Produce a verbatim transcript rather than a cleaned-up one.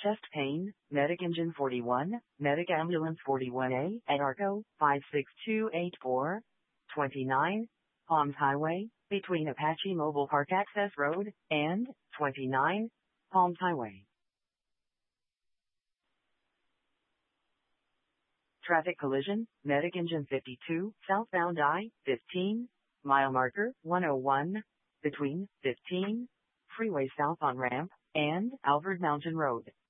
Chest pain, Medic Engine forty-one, Medic Ambulance forty-one A, at ARCO, five six two eight four. twenty-nine, Palms Highway, between Apache Mobile Park Access Road and twenty-nine, Palms Highway. Traffic collision, Medic Engine fifty-two, southbound I fifteen, mile marker one oh one, between fifteen, freeway south on ramp, and Alvord Mountain Road.